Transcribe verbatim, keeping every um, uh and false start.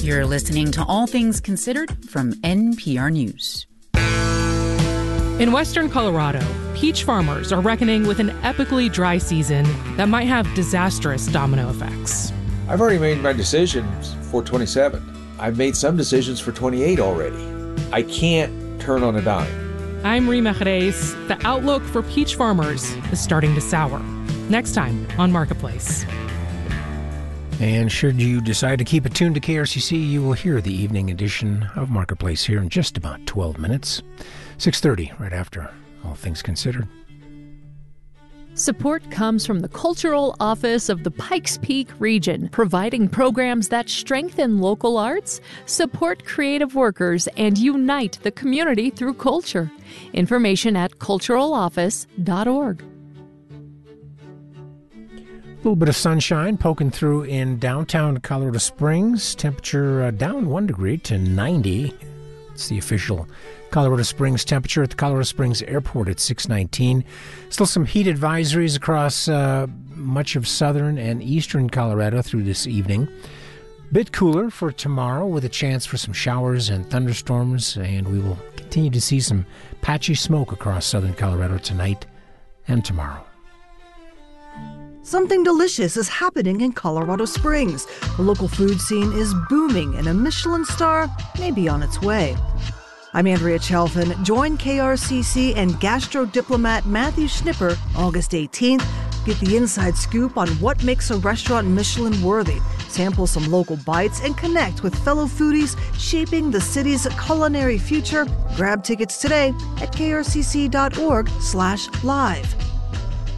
You're listening to All Things Considered from N P R News. In western Colorado, peach farmers are reckoning with an epically dry season that might have disastrous domino effects. I've already made my decisions for twenty-seven. I've made some decisions for twenty-eight already. I can't turn on a dime. I'm Rima Jerez. The outlook for peach farmers is starting to sour. Next time on Marketplace. And should you decide to keep it tuned to K R C C, you will hear the evening edition of Marketplace here in just about twelve minutes. six thirty, right after All Things Considered. Support comes from the Cultural Office of the Pikes Peak region, providing programs that strengthen local arts, support creative workers, and unite the community through culture. Information at cultural office dot org. A little bit of sunshine poking through in downtown Colorado Springs. Temperature uh, down one degree to ninety. It's the official Colorado Springs temperature at the Colorado Springs Airport at six nineteen. Still some heat advisories across uh, much of southern and eastern Colorado through this evening. Bit cooler for tomorrow with a chance for some showers and thunderstorms, and we will continue to see some patchy smoke across southern Colorado tonight and tomorrow. Something delicious is happening in Colorado Springs. The local food scene is booming, and a Michelin star may be on its way. I'm Andrea Chalfin. Join K R C C and gastro diplomat Matthew Schnipper August eighteenth. Get the inside scoop on what makes a restaurant Michelin worthy. Sample some local bites and connect with fellow foodies shaping the city's culinary future. Grab tickets today at k r c c dot org slash live.